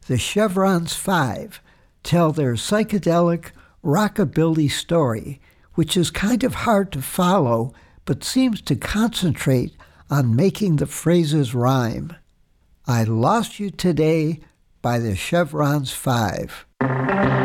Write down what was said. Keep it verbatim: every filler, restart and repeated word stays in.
The Chevrons Five tell their psychedelic rockabilly story, which is kind of hard to follow but seems to concentrate on making the phrases rhyme. I Lost You Today by the Chevrons Five.